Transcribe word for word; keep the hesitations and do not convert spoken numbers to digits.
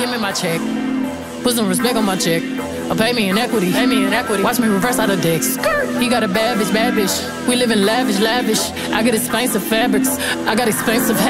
him in my check. Put some respect on my check. Or pay me in equity, pay me in equity. Watch me reverse out of dicks. He got a bad bitch, bad bitch. We live in lavish, lavish. I got expensive fabrics. I got expensive